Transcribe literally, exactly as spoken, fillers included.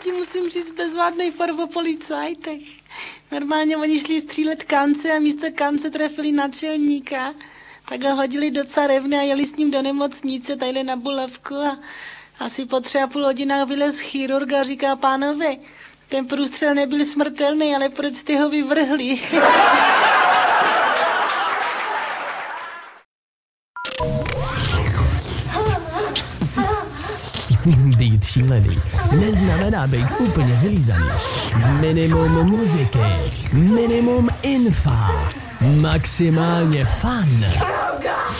ti musím říct bezvádnej for o policajtech. Normálně oni šli střílet kance a místo kance trefili náčelníka. Tak ho hodili do carevny a jeli s ním do nemocnice, tadyhle na Bulavku a asi po tři a půl hodinách vylez chirurg a říká, pánové, ten průstřel nebyl smrtelný, ale proč jste ho vyvrhli? Být šílený neznamená být úplně vylízaný. Minimum muziky, minimum infa, maximálně fun.